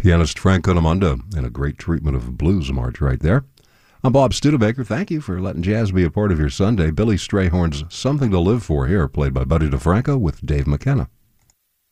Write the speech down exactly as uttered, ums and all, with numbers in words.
Pianist Frank Conamonda in a great treatment of Blues March right there. I'm Bob Studebaker. Thank you for letting jazz be a part of your Sunday. Billy Strayhorn's Something to Live For here, played by Buddy DeFranco with Dave McKenna.